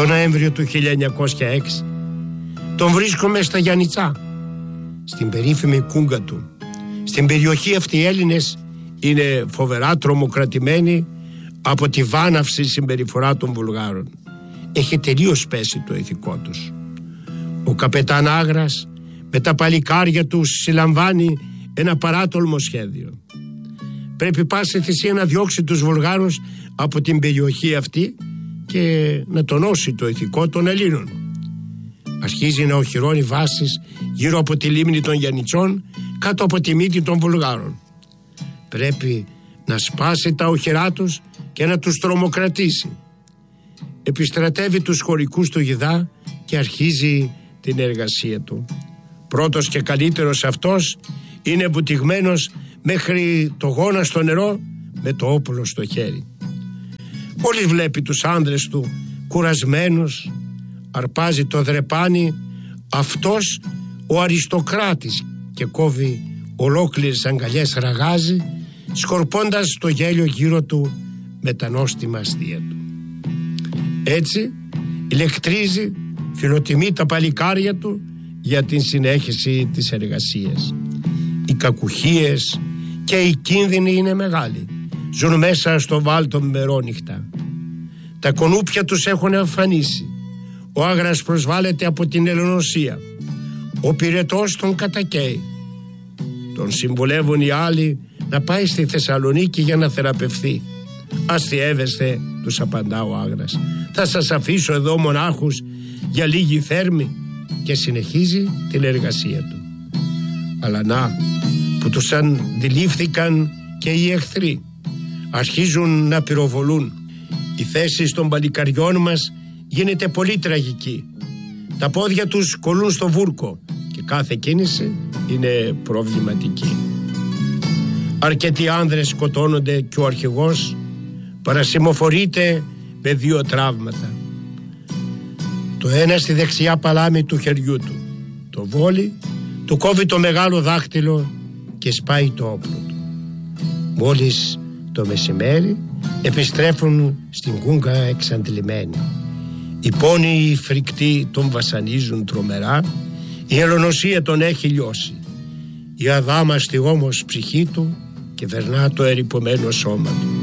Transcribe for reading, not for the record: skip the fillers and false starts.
Το Νοέμβριο του 1906 τον βρίσκομαι στα Γιαννιτσά, στην περίφημη Κούγκα του. Στην περιοχή αυτή οι Έλληνες είναι φοβερά τρομοκρατημένοι από τη βάναυση συμπεριφορά των Βουλγάρων. Έχει τελείως πέσει το ηθικό τους. Ο καπετάν Άγρας με τα παλικάρια του συλλαμβάνει ένα παράτολμο σχέδιο. Πρέπει πάση θυσία να διώξει τους Βουλγάρους από την περιοχή αυτή και να τονώσει το ηθικό των Ελλήνων. Αρχίζει να οχυρώνει βάσεις γύρω από τη λίμνη των Γιαννιτσών, κάτω από τη μύτη των Βουλγάρων. Πρέπει να σπάσει τα οχυρά τους και να τους τρομοκρατήσει. Επιστρατεύει τους χωρικούς του Γιδά και αρχίζει την εργασία του. Πρώτος και καλύτερος αυτός είναι βουτυγμένος μέχρι το γόνα στο νερό με το όπλο στο χέρι. Μόλις βλέπει τους άνδρες του κουρασμένους, αρπάζει το δρεπάνι αυτός ο αριστοκράτης και κόβει ολόκληρες αγκαλιές ραγάζι, σκορπώντας το γέλιο γύρω του με τα νόστιμα αστεία του. Έτσι ηλεκτρίζει, φιλοτιμεί τα παλικάρια του για την συνέχιση της εργασίας. Οι κακουχίες και οι κίνδυνοι είναι μεγάλοι. Ζουν μέσα στο βάλτο μερόνυχτα. Τα κονούπια τους έχουν εμφανίσει. Ο Άγρας προσβάλλεται από την Ελληνοσία. Ο πυρετός τον κατακαίει. Τον συμβουλεύουν οι άλλοι να πάει στη Θεσσαλονίκη για να θεραπευθεί. Αστιεύεστε, τους απαντά ο Άγρας. Θα σας αφήσω εδώ μονάχους για λίγη θέρμη, και συνεχίζει την εργασία του. Αλλά να, που τους αντιλήφθηκαν και οι εχθροί. Αρχίζουν να πυροβολούν. Η θέση των παλικαριών μας γίνεται πολύ τραγική. Τα πόδια τους κολλούν στο βούρκο και κάθε κίνηση είναι προβληματική. Αρκετοί άνδρες σκοτώνονται και ο αρχηγός παρασημοφορείται με 2 τραύματα. Το ένα στη δεξιά παλάμη του χεριού του. Το βόλι του κόβει το μεγάλο δάχτυλο και σπάει το όπλο του. Μόλις το μεσημέρι επιστρέφουν στην Κούγκα εξαντλημένοι. Οι πόνοι φρικτοί τον βασανίζουν τρομερά. Η ελονοσία τον έχει λιώσει. Η αδάμαστη όμως ψυχή του κυβερνά το ερειπωμένο σώμα του.